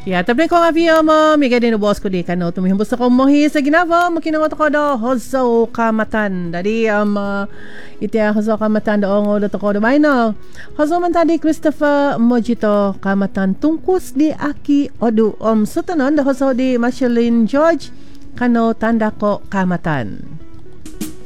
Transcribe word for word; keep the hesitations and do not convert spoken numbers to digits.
Ya, tapi ko nga via mo, may gadi no boss ko di kano tumihembos ako mohi sa ginava, makinawat ko do hozo kamatan. Dari um uh, iti hozo kamatan do ngo do ko do bayno. Hozo man tadi Christopher Mojito kamatan tungkus di aki odu om sutanon do hozo di Marceline George kano tanda ko kamatan.